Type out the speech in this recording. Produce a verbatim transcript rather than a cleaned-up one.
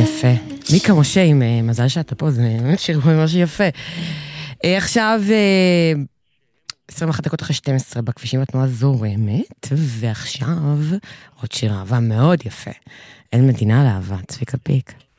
יפה. מיקה משה עם מזל שאתה פה, זה שיר ממש יפה. עכשיו, עשרים ואחת דקות אחרי שתים עשרה בכבישים התנועה זורמת, ועכשיו עוד שיר אהבה מאוד יפה. אין מדינה לאהבה, צביקה פיק.